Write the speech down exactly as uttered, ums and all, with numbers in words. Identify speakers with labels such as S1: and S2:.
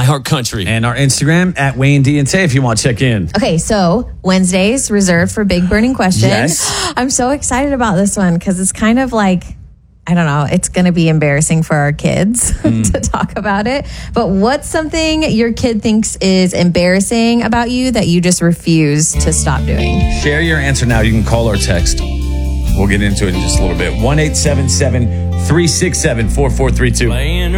S1: iHeartCountry.
S2: And our Instagram at Wayne D and Tay if you want to check in.
S3: Okay, so Wednesdays reserved for big burning questions.
S2: Yes.
S3: I'm so excited about this one because it's kind of like, I don't know, it's going to be embarrassing for our kids mm. to talk about it. But what's something your kid thinks is embarrassing about you that you just refuse to stop doing?
S2: Share your answer now. You can call or text. We'll get into it in just a little bit. one eight seven seven, three six seven, four four three two.